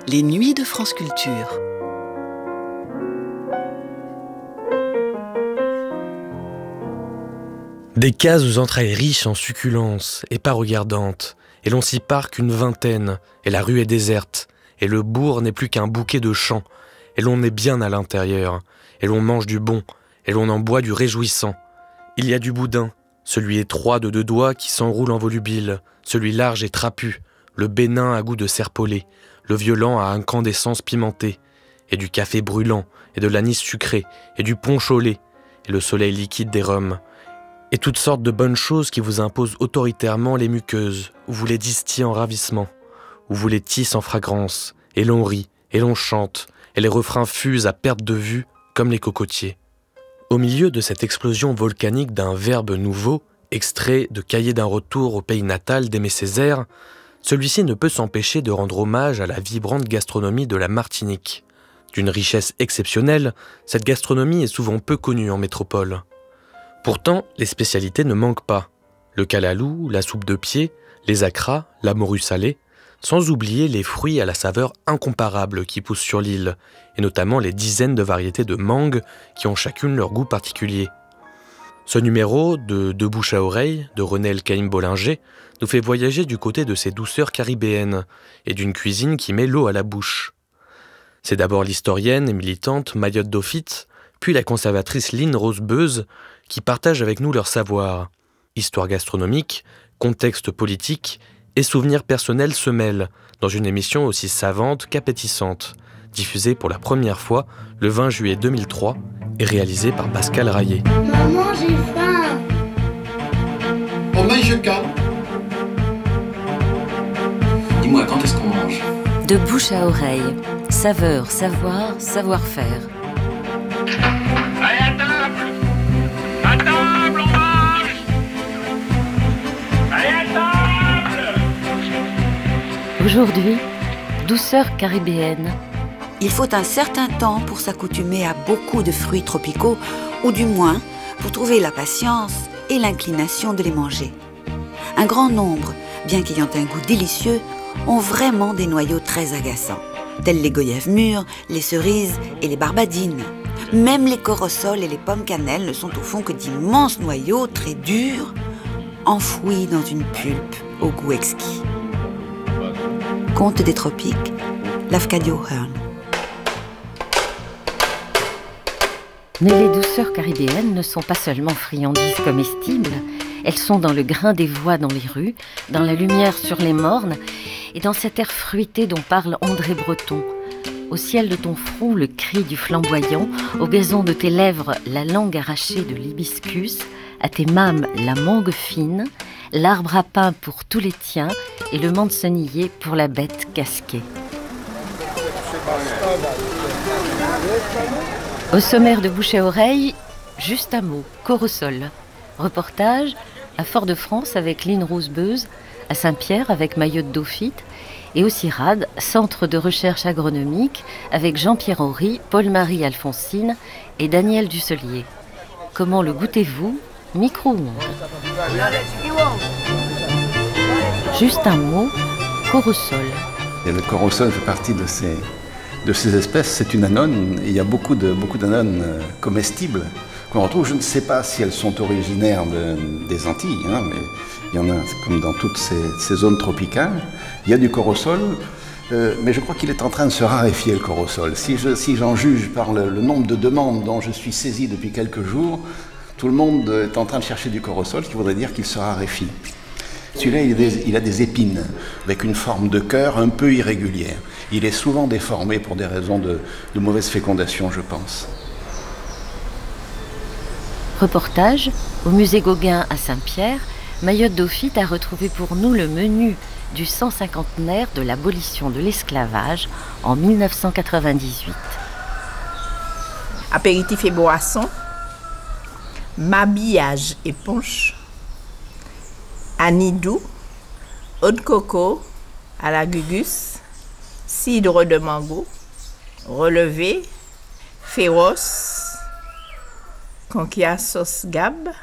Les nuits de France Culture. Des cases aux entrailles riches en succulences et pas regardantes, et l'on s'y parque une vingtaine, et la rue est déserte, et le bourg n'est plus qu'un bouquet de champs, et l'on est bien à l'intérieur, et l'on mange du bon, et l'on en boit du réjouissant. Il y a du boudin, celui étroit de 2 doigts qui s'enroule en volubile, celui large et trapu, le bénin à goût de serpolet, le violent à incandescence pimentée, et du café brûlant, et de l'anis sucré, et du punch au lait, et le soleil liquide des rhums, et toutes sortes de bonnes choses qui vous imposent autoritairement les muqueuses, où vous les distillez en ravissement, où vous les tissez en fragrance, et l'on rit, et l'on chante, et les refrains fusent à perte de vue, comme les cocotiers. Au milieu de cette explosion volcanique d'un verbe nouveau, extrait de Cahiers d'un retour au pays natal d'Aimé Césaire, celui-ci ne peut s'empêcher de rendre hommage à la vibrante gastronomie de la Martinique. D'une richesse exceptionnelle, cette gastronomie est souvent peu connue en métropole. Pourtant, les spécialités ne manquent pas. Le calalou, la soupe de pied, les acras, la morue salée, sans oublier les fruits à la saveur incomparable qui poussent sur l'île, et notamment les dizaines de variétés de mangue qui ont chacune leur goût particulier. Ce numéro de bouche à oreille de René Elkaïm Bollinger nous fait voyager du côté de ces douceurs caribéennes et d'une cuisine qui met l'eau à la bouche. C'est d'abord l'historienne et militante Mayotte Dauphit, puis la conservatrice Lynn Rose-Beuz qui partagent avec nous leur savoir. Histoire gastronomique, contexte politique et souvenirs personnels se mêlent dans une émission aussi savante qu'appétissante, diffusée pour la première fois le 20 juillet 2003 et réalisée par Pascal Rayet. Maman, j'ai faim. On mange quand? Dis-moi, quand est-ce qu'on mange? De bouche à oreille, saveur, savoir, savoir-faire. Allez, à table! À table, on mange! Allez, à table! Aujourd'hui, douceur caribéenne. Il faut un certain temps pour s'accoutumer à beaucoup de fruits tropicaux, ou du moins pour trouver la patience et l'inclination de les manger. Un grand nombre, bien qu'ayant un goût délicieux, ont vraiment des noyaux très agaçants, tels les goyaves mûres, les cerises et les barbadines. Même les corossoles et les pommes cannelle ne sont au fond que d'immenses noyaux très durs, enfouis dans une pulpe au goût exquis. Conte des tropiques, Lafcadio Hearn. Mais les douceurs caribéennes ne sont pas seulement friandises comestibles, elles sont dans le grain des voix dans les rues, dans la lumière sur les mornes et dans cet air fruité dont parle André Breton. Au ciel de ton front, le cri du flamboyant, au gazon de tes lèvres, la langue arrachée de l'hibiscus, à tes mâmes, la mangue fine, l'arbre à pain pour tous les tiens et le mancenillier pour la bête casquée. Au sommaire de bouche à oreille, juste un mot, Corosol. Reportage à Fort-de-France avec Lynn Rose-Beuz, à Saint-Pierre avec Mayotte Dauphit et au CIRAD, Centre de recherche agronomique avec Jean-Pierre Horry, Paul-Marie Alphonsine et Daniel Dusselier. Comment le goûtez-vous? Micro-ondes. Juste un mot, Corosol. Et le corosol fait partie de ces espèces. C'est une anone, et il y a beaucoup d'anones comestibles qu'on retrouve. Je ne sais pas si elles sont originaires des Antilles, mais il y en a, comme dans toutes ces zones tropicales. Il y a du corosol, mais je crois qu'il est en train de se raréfier, le corosol. Si j'en juge par le nombre de demandes dont je suis saisi depuis quelques jours, tout le monde est en train de chercher du corosol, ce qui voudrait dire qu'il se raréfie. Celui-là, il a des épines, avec une forme de cœur un peu irrégulière. Il est souvent déformé pour des raisons de mauvaise fécondation, je pense. Reportage au musée Gauguin à Saint-Pierre, Mayotte Dauphit a retrouvé pour nous le menu du 150aire de l'abolition de l'esclavage en 1998. Apéritif et boisson, m'habillage et punch, anidou, eau de coco à la gugus, cidre de mango, relevé, féroce, conquilla sauce gab,